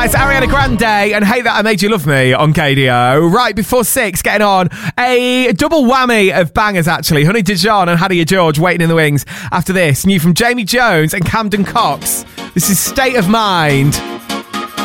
That's Ariana Grande and Hate That I Made You Love Me on KDO. Right, before 6, getting on a double whammy of bangers, actually. Honey Dijon and Hadia George waiting in the wings after this. New from Jamie Jones and Camden Cox. This is State of Mind.